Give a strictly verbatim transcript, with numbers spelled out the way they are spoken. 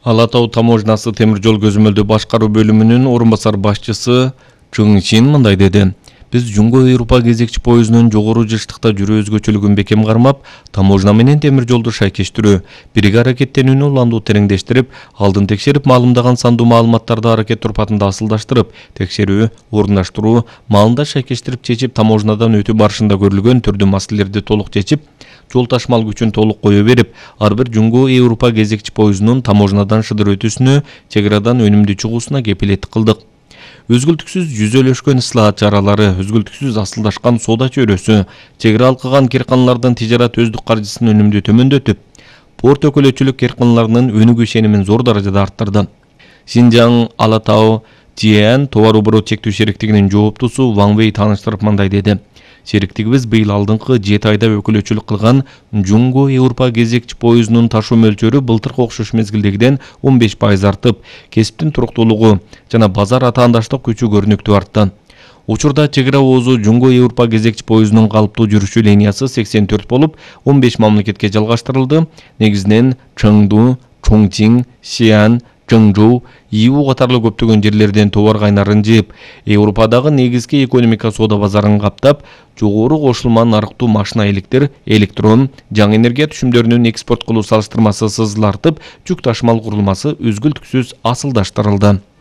Ала Тау таможнасы темир жол көзөмөлдөө башкаруу бөлүмүнүн орун басар башчысы Чың Чин мындай деди. Биз Жунго Европа кезекчи поездунун жогору жыштыкта жүрүү өзгөчөлүгүн бекем кармап, таможна менен темир жолду шайкештирүү, бирге аракеттенүүнү уланду тереңдештирип, алдын текшерип маалымдаган сандуу маалыматтарды аракет турпатында асылдаштырып, текшерүү, орундаштыруу, маалында шайкештирип чечип, таможнадан өтүү барышында көрүлгөн түрдүү маселелерди толук чечип, жол ташмал күчүн толук кое берип, ар бир Жунго Европа кезекчи поездунун таможнадан шыдыр өтүүсүнө, чек арадан өнүмдүү чыгуусуна кепилеттик кылдык. Өзгүлтүксүз жүзөлөшкөн ыслаат чаралары, өзгүлтүксүз асылдашкан соода чөйрөсү, чек ара алкаган керканалардын тижарат өздүк каржысын өнүмдүү төмөндөтүп, порт өкүлөчүлүк керканаларынын өнүгүү ишенимин зор даражада арттырды. Синжаң Ала Тау Тиэн товар оборот чектөө шериктигинин жооптусу Ван Вэй тааныштырып мындай деди. Шериктигибиз быйыл алдыңкы жети айда өкүлөчүлүк кылган Жунго Европа кезекчи поездунун ташуу мөлчөрү былтыркы окшош мезгилдегиден он беш пайыз артып, кесиптин туруктуулугу жана базар атаандаштык күчү көрүнүктүү артты. Учурда чек ара оозу Жунго Европа кезекчи поездунун калыптуу жүрүшү линиясы сексен төрт болуп, он беш мамлекетке жалгаштырылды. Негизинен Чыңду, Чоңчиң, Сиан, Чыңжоу, Иу катарлуу көптөгөн жерлерден товар кайнарын жыйып, Европадагы негизги экономика соода базарын каптап, жогору кошулма нарыктуу машина электр, электрон, жаңы энергия түшүмдөрүнүн экспорт кылуу салыштырмасы сызылартып, жүк ташымал курулмасы өзгүлтүксүз асылдаштырылды.